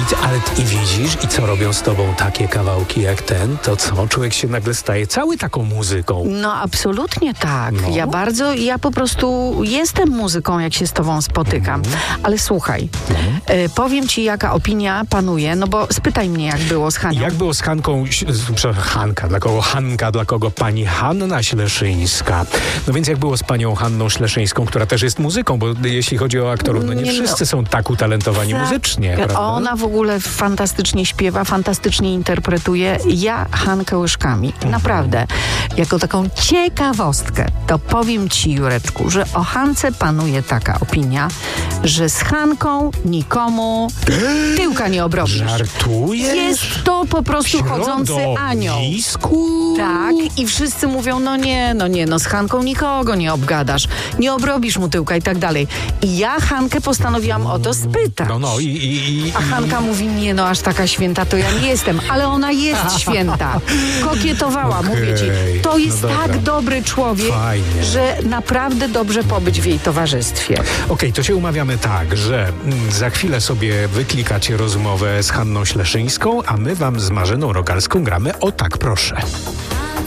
I widzisz, i co robią z tobą takie kawałki jak ten, to co? Człowiek się nagle staje cały taką muzyką. No absolutnie tak. No. Ja po prostu jestem muzyką, jak się z tobą spotykam. Ale słuchaj, powiem ci, jaka opinia panuje, no bo spytaj mnie, jak było z Hanią. Jak było z Hanką, Hanka, dla kogo pani Hanna Śleszyńska? No więc jak było z panią Hanną Śleszyńską, która też jest muzyką, bo jeśli chodzi o aktorów, no nie wszyscy są tak utalentowani muzycznie, prawda? Ona w ogóle fantastycznie śpiewa, fantastycznie interpretuje. Ja Hankę łyżkami. Naprawdę. Jako taką ciekawostkę, to powiem ci, Jureczku, że o Hance panuje taka opinia, że z Hanką nikomu tyłka nie obrobisz. Żartujesz? Jest to po prostu chodzący anioł. Tak, i wszyscy mówią, no nie, z Hanką nikogo nie obgadasz, nie obrobisz mu tyłka i tak dalej. I ja Hankę postanowiłam o to spytać. A Hanka mówi, nie no, aż taka święta to ja nie jestem, ale ona jest święta. Kokietowała, mówię ci. To jest tak dobry człowiek, fajnie, że naprawdę dobrze pobyć w jej towarzystwie. Okej, to się umawiamy tak, że za chwilę sobie wyklikacie rozmowę z Hanną Śleszyńską, a my wam z Marzeną Rogalską gramy o tak proszę.